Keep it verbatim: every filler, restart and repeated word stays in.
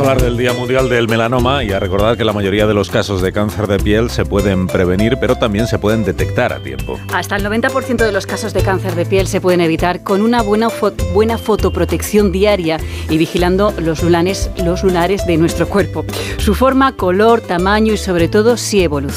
hablar del Día Mundial del Melanoma y a recordar que la mayoría de los casos de cáncer de piel se pueden prevenir, pero también se pueden detectar a tiempo. Hasta el noventa por ciento de los casos de cáncer de piel se pueden evitar con una buena, fo- buena fotoprotección diaria y vigilando los lunares, los lunares de nuestro cuerpo. Su forma, color, tamaño y sobre todo si evoluciona.